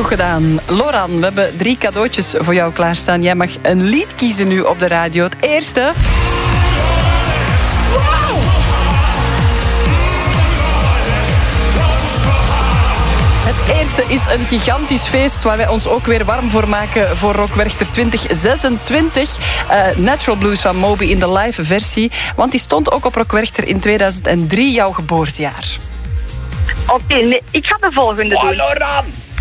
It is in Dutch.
Goed gedaan. Loran, we hebben 3 cadeautjes voor jou klaarstaan. Jij mag een lied kiezen nu op de radio. Het eerste... Het eerste is een gigantisch feest waar wij ons ook weer warm voor maken voor Rock Werchter 2026. Natural Blues van Moby in de live versie. Want die stond ook op Rock Werchter in 2003, jouw geboortejaar. Oké, nee, ik ga de volgende doen. Loran!